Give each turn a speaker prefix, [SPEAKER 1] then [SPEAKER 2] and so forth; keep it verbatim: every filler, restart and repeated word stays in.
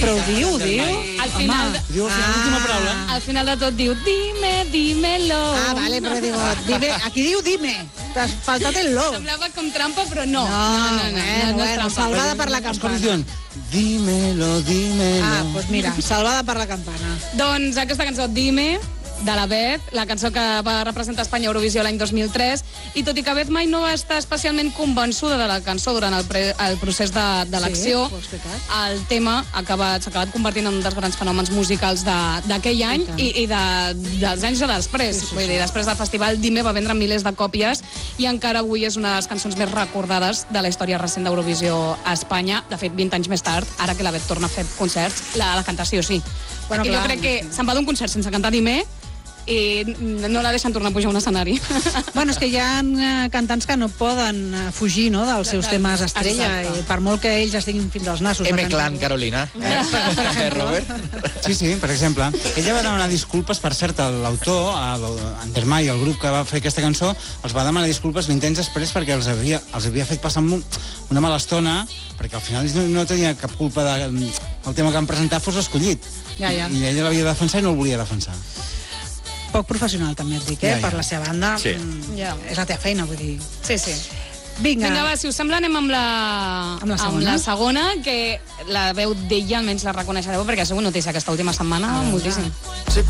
[SPEAKER 1] Però ho diu, ho diu.
[SPEAKER 2] Al final, de...
[SPEAKER 3] Diu l'última paraula.
[SPEAKER 2] al final de tot diu, dime, dímelo.
[SPEAKER 1] Ah, vale, però digo, dime, aquí diu dime. T'has faltat el lo.
[SPEAKER 2] Semblava com trampa, però no.
[SPEAKER 1] No,
[SPEAKER 2] no, no, no,
[SPEAKER 1] bueno,
[SPEAKER 2] no, no és
[SPEAKER 1] bueno,
[SPEAKER 2] trampa.
[SPEAKER 1] salvada per la
[SPEAKER 3] Els
[SPEAKER 1] campana.
[SPEAKER 3] coros diuen, dímelo, dímelo.
[SPEAKER 1] Ah, doncs mira, salvada per la campana.
[SPEAKER 2] Doncs aquesta cançó, Dime, de la Beth, la cançó que va representar Espanya a Eurovisió l'any dos mil tres, i tot i que Beth mai no va estar especialment convençuda de la cançó durant el, pre, el procés de, de l'acció,
[SPEAKER 1] Sí,
[SPEAKER 2] el tema ha acabat, s'ha acabat convertint en un dels grans fenòmens musicals d'aquell any i, i de, dels anys de després. Sí, sí, Vull dir, després del festival, Dime va vendre milers de còpies i encara avui és una de les cançons més recordades de la història recent d'Eurovisió a Espanya. De fet, vint anys més tard, ara que la Beth torna a fer concerts, la ha de cantar sí o sí.
[SPEAKER 1] Bueno,
[SPEAKER 2] Perquè
[SPEAKER 1] clar.
[SPEAKER 2] jo crec que se'n va d'un concert sense cantar Dime i no la deixen tornar a pujar a un escenari.
[SPEAKER 1] Bueno, és que hi ha eh, cantants que no poden eh, fugir, no?, dels seus temes estrella,
[SPEAKER 2] Exacte.
[SPEAKER 1] i per molt que ells estiguin fins als nassos.
[SPEAKER 4] M-Clan, Carolina. Eh, Robert?
[SPEAKER 3] Sí, sí, per exemple. Ella va demanar disculpes, per cert, l'autor, Andermay, el grup que va fer aquesta cançó, els va demanar disculpes vint anys després perquè els havia, els havia fet passar una mala estona, perquè al final no, no tenia cap culpa de, el tema que van presentar fos escollit.
[SPEAKER 1] Ja, ja.
[SPEAKER 3] I ella l'havia de defensar i no el volia defensar.
[SPEAKER 1] Poc professional, també et dic, eh?
[SPEAKER 3] Ja, ja.
[SPEAKER 1] Per la seva banda.
[SPEAKER 4] Sí.
[SPEAKER 1] Mm,
[SPEAKER 2] Ja.
[SPEAKER 1] És la teva feina, vull dir.
[SPEAKER 2] Sí, sí.
[SPEAKER 1] Vinga.
[SPEAKER 2] Vinga, va, si us sembla, anem amb la,
[SPEAKER 1] Amb la segona?
[SPEAKER 2] amb la segona, que la veu d'ella almenys la reconeixereu, perquè ha sigut notícia aquesta última setmana, moltíssim.